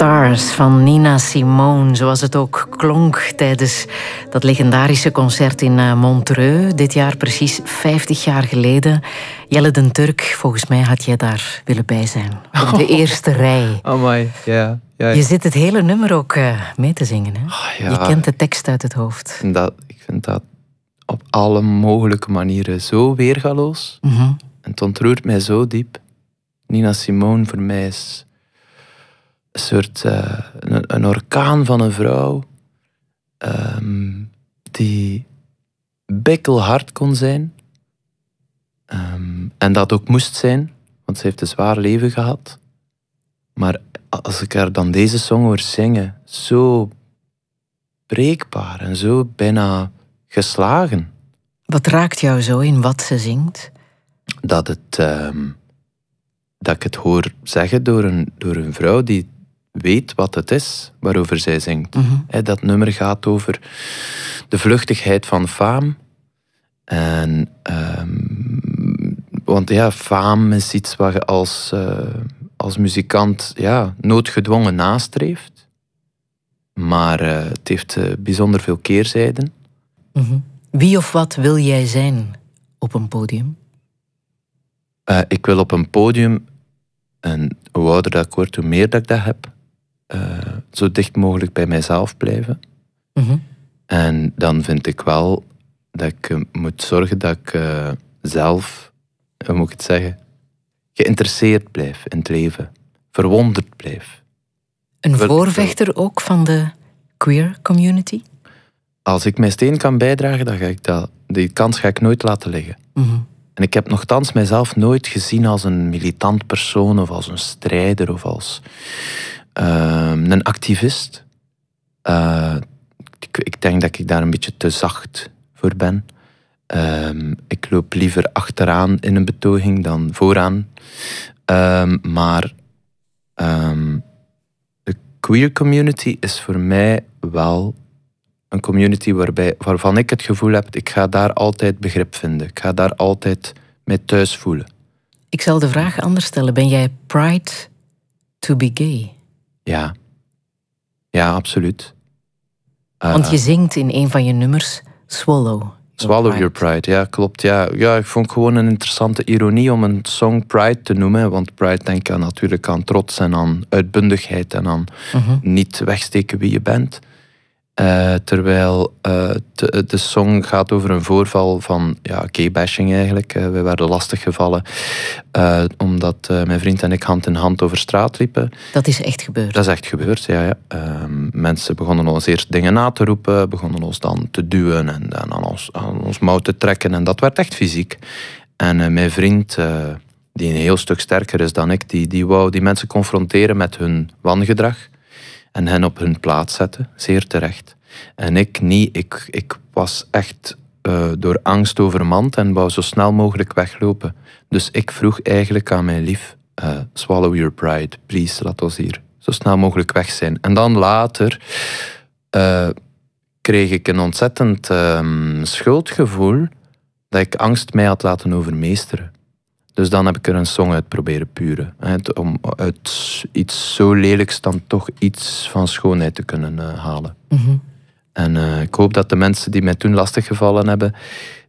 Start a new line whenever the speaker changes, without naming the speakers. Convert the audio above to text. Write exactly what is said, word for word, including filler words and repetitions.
Stars van Nina Simone, zoals het ook klonk tijdens dat legendarische concert in Montreux. Dit jaar precies vijftig jaar geleden. Jelle den Turk, volgens mij had jij daar willen bij zijn. Op de eerste rij.
Amai, ja. ja.
Je zit het hele nummer ook uh, mee te zingen, hè?
Oh, ja.
Je kent de tekst uit het hoofd.
Dat, ik vind dat op alle mogelijke manieren zo weergaloos.
Mm-hmm.
En het ontroert mij zo diep. Nina Simone voor mij is een soort uh, een, een orkaan van een vrouw um, die bikkelhard kon zijn um, en dat ook moest zijn, want ze heeft een zwaar leven gehad. Maar als ik haar dan deze song hoor zingen, zo breekbaar en zo bijna geslagen.
Wat raakt jou zo in wat ze zingt?
Dat het um, dat ik het hoor zeggen door een, door een vrouw die weet wat het is waarover zij zingt.
Mm-hmm.
He, dat nummer gaat over de vluchtigheid van faam. En, um, want ja, faam is iets wat je als, uh, als muzikant ja, noodgedwongen nastreeft. Maar uh, het heeft uh, bijzonder veel keerzijden.
Mm-hmm. Wie of wat wil jij zijn op een podium?
Uh, ik wil op een podium, en hoe ouder dat ik word, hoe meer dat ik dat heb, uh, zo dicht mogelijk bij mijzelf blijven.
Mm-hmm.
En dan vind ik wel dat ik uh, moet zorgen dat ik uh, zelf, hoe moet ik het zeggen, geïnteresseerd blijf in het leven. Verwonderd blijf.
Een
Wil,
voorvechter ook van de queer community?
Als ik mijn steen kan bijdragen, dan ga ik dat, die kans ga ik nooit laten liggen.
Mm-hmm.
En ik heb nogthans mijzelf nooit gezien als een militant persoon of als een strijder of als uh, een activist. Uh, ik, ik denk dat ik daar een beetje te zacht voor ben. Uh, ik loop liever achteraan in een betoging dan vooraan. Uh, maar um, de queer community is voor mij wel een community waarbij, waarvan ik het gevoel heb, ik ga daar altijd begrip vinden. Ik ga daar altijd mij thuis voelen.
Ik zal de vraag anders stellen. Ben jij pride to be gay?
Ja. Ja, absoluut. Uh,
Want je zingt in een van je nummers Swallow.
Swallow Your Pride. Your pride, ja, klopt. Ja. ja, ik vond gewoon een interessante ironie om een song Pride te noemen. Want Pride denk ik natuurlijk aan trots en aan uitbundigheid en aan
mm-hmm.
niet wegsteken wie je bent. Uh, terwijl uh, de, de song gaat over een voorval van ja, gay-bashing eigenlijk. Uh, we werden lastiggevallen uh, omdat uh, mijn vriend en ik hand in hand over straat liepen.
Dat is echt gebeurd?
Dat is echt gebeurd, ja. ja. Uh, mensen begonnen ons eerst dingen na te roepen, begonnen ons dan te duwen en, en aan, ons, aan ons mouw te trekken. En dat werd echt fysiek. En uh, mijn vriend, uh, die een heel stuk sterker is dan ik, die, die wou die mensen confronteren met hun wangedrag. En hen op hun plaats zetten, zeer terecht. En ik niet. Ik, ik was echt uh, door angst overmand en wou zo snel mogelijk weglopen. Dus ik vroeg eigenlijk aan mijn lief, uh, swallow your pride, please, laat ons hier zo snel mogelijk weg zijn. En dan later uh, kreeg ik een ontzettend uh, schuldgevoel dat ik angst mij had laten overmeesteren. Dus dan heb ik er een song uit proberen puren. Hè, om uit iets zo lelijks dan toch iets van schoonheid te kunnen uh, halen.
Mm-hmm.
En uh, ik hoop dat de mensen die mij toen lastiggevallen hebben,